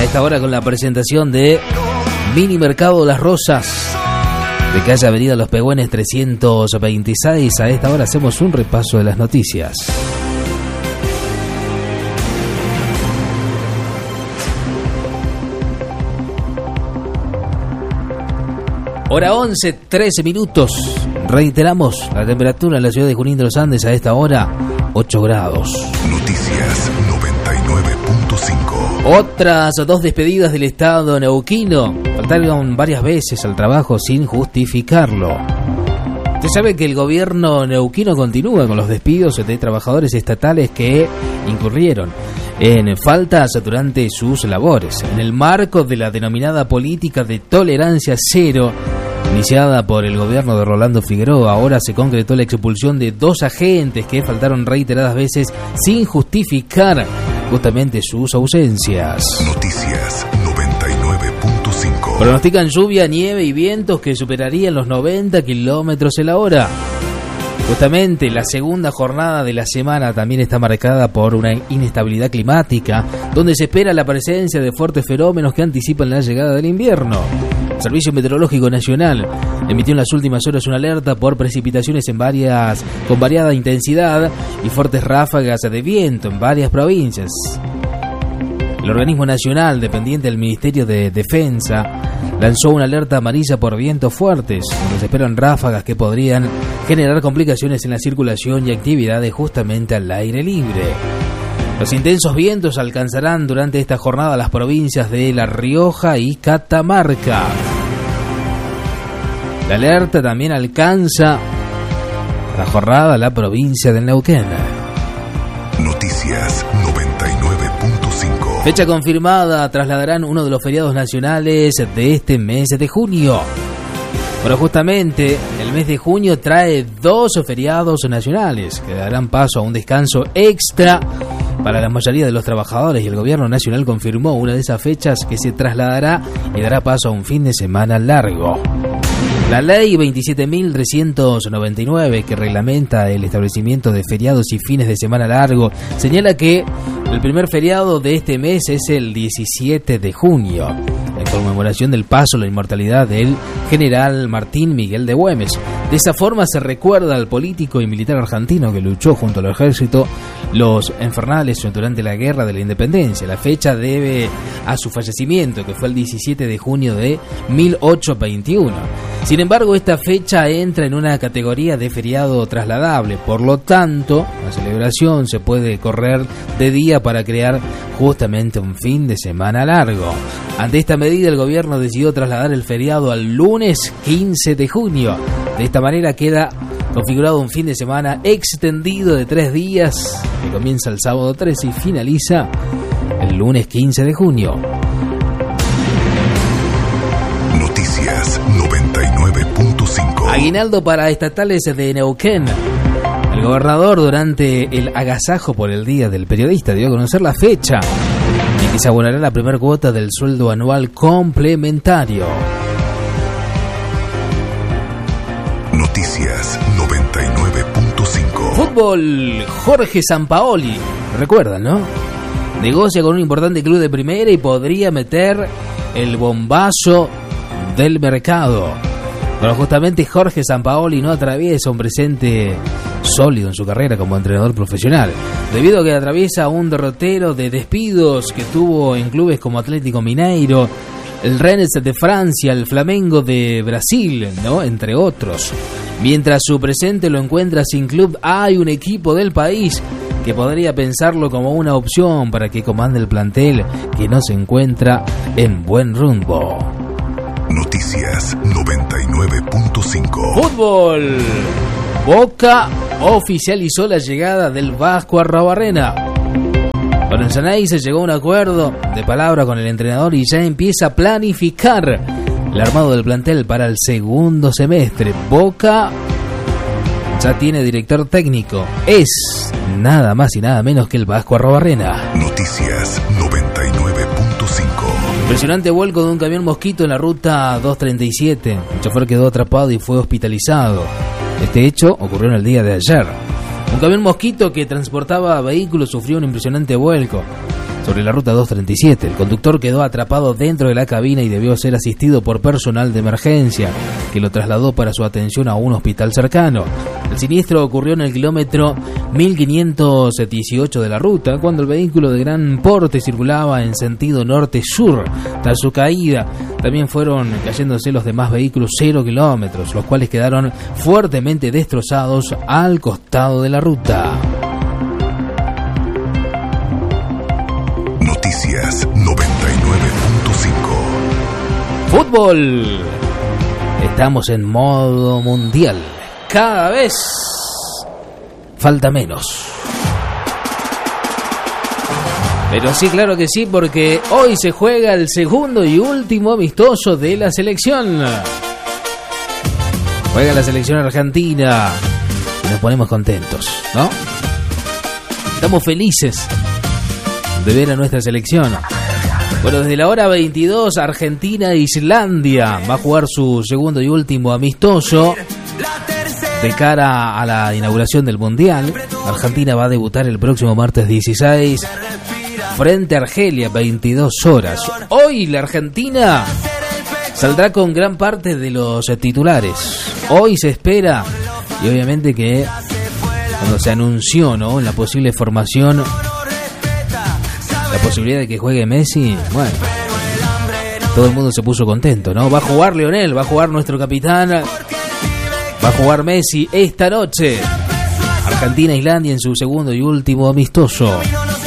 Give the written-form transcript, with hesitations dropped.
esta hora con la presentación de Mini Mercado Las Rosas, de calle Avenida Los Pegüenes 326. A esta hora hacemos un repaso de las noticias. Hora 11, 13 minutos. Reiteramos la temperatura en la ciudad de Junín de los Andes a esta hora, 8 grados. Noticias 99.5. Otras dos despedidas del Estado neuquino. Faltaron varias veces al trabajo sin justificarlo. Usted sabe que el gobierno neuquino continúa con los despidos de trabajadores estatales que incurrieron en faltas durante sus labores. En el marco de la denominada política de tolerancia cero, iniciada por el gobierno de Rolando Figueroa, ahora se concretó la expulsión de 2 agentes que faltaron reiteradas veces sin justificar justamente sus ausencias. Noticias 99.5. Pronostican lluvia, nieve y vientos que superarían los 90 kilómetros en la hora. Justamente la segunda jornada de la semana también está marcada por una inestabilidad climática, donde se espera la presencia de fuertes fenómenos que anticipan la llegada del invierno. El Servicio Meteorológico Nacional emitió en las últimas horas una alerta por precipitaciones con variada intensidad y fuertes ráfagas de viento en varias provincias. El organismo nacional dependiente del Ministerio de Defensa lanzó una alerta amarilla por vientos fuertes, donde se esperan ráfagas que podrían generar complicaciones en la circulación y actividades justamente al aire libre. Los intensos vientos alcanzarán durante esta jornada las provincias de La Rioja y Catamarca. La alerta también alcanza la jornada la provincia del Neuquén. Noticias 99.5. Fecha confirmada, trasladarán uno de los feriados nacionales de este mes de junio. Bueno, justamente el mes de junio trae 2 feriados nacionales que darán paso a un descanso extra para la mayoría de los trabajadores, y el gobierno nacional confirmó una de esas fechas que se trasladará y dará paso a un fin de semana largo. La ley 27.399, que reglamenta el establecimiento de feriados y fines de semana largo, señala que el primer feriado de este mes es el 17 de junio, en conmemoración del paso a la inmortalidad del general Martín Miguel de Güemes. De esa forma se recuerda al político y militar argentino que luchó junto al ejército los infernales durante la Guerra de la Independencia. La fecha debe a su fallecimiento, que fue el 17 de junio de 1821. Sin embargo, esta fecha entra en una categoría de feriado trasladable, por lo tanto, la celebración se puede correr de día para crear justamente un fin de semana largo. Ante esta medida, el gobierno decidió trasladar el feriado al lunes 15 de junio. De esta manera queda configurado un fin de semana extendido de 3 días, que comienza el sábado 13 y finaliza el lunes 15 de junio. Noticias 99.5. Aguinaldo para estatales de Neuquén. El gobernador, durante el agasajo por el Día del Periodista, dio a conocer la fecha en que se abonará la primera cuota del sueldo anual complementario. Noticias 99.5. Fútbol, Jorge Sampaoli, recuerdan, ¿no? Negocia con un importante club de primera y podría meter el bombazo del mercado. Pero justamente Jorge Sampaoli no atraviesa un presente sólido en su carrera como entrenador profesional, debido a que atraviesa un derrotero de despidos que tuvo en clubes como Atlético Mineiro, el Rennes de Francia, el Flamengo de Brasil, ¿no?, entre otros. Mientras su presente lo encuentra sin club, hay un equipo del país que podría pensarlo como una opción para que comande el plantel, que no se encuentra en buen rumbo. Noticias 99.5. Fútbol. Boca oficializó la llegada del Vasco Arrobarrena. Con el Ceney se llegó a un acuerdo de palabra con el entrenador y ya empieza a planificar el armado del plantel para el segundo semestre. Boca ya tiene director técnico. Es nada más y nada menos que el Vasco Arrobarrena. Noticias 99.5. Impresionante vuelco de un camión mosquito en la ruta 237. El chofer quedó atrapado y fue hospitalizado. Este hecho ocurrió en el día de ayer. Un camión mosquito que transportaba vehículos sufrió un impresionante vuelco sobre la ruta 237. El conductor quedó atrapado dentro de la cabina y debió ser asistido por personal de emergencia, que lo trasladó para su atención a un hospital cercano. El siniestro ocurrió en el kilómetro 1518 de la ruta, cuando el vehículo de gran porte circulaba en sentido norte-sur. Tras su caída, también fueron cayéndose los demás vehículos 0 kilómetros, los cuales quedaron fuertemente destrozados al costado de la ruta. Noticias 99.5. Fútbol. Estamos en modo mundial. Cada vez falta menos. Pero sí, claro que sí, porque hoy se juega el segundo y último amistoso de la selección. Juega la selección argentina y nos ponemos contentos, ¿no? Estamos felices de ver a nuestra selección. Bueno, desde la hora 22, Argentina-Islandia va a jugar su segundo y último amistoso de cara a la inauguración del Mundial. Argentina va a debutar el próximo martes 16 frente a Argelia, 22 horas. Hoy la Argentina saldrá con gran parte de los titulares. Hoy se espera, y obviamente que cuando se anunció, ¿no?, la posible formación, la posibilidad de que juegue Messi, bueno, todo el mundo se puso contento, ¿no? Va a jugar Lionel, va a jugar nuestro capitán, va a jugar Messi esta noche. Argentina-Islandia en su segundo y último amistoso.